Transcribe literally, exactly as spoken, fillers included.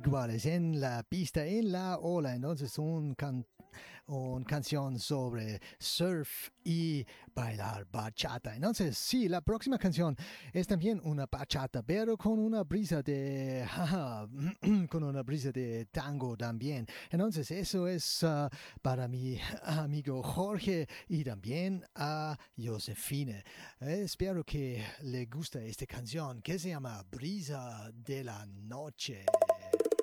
actuales en la pista, en la ola. Entonces, un can una canción sobre surf y bailar bachata. Entonces, sí, la próxima canción es también una bachata, pero con una brisa de, jaja, con una brisa de tango también. Entonces, eso es uh, para mi amigo Jorge y también a Josefina. Eh, espero que le guste esta canción que se llama Brisa de la Noche.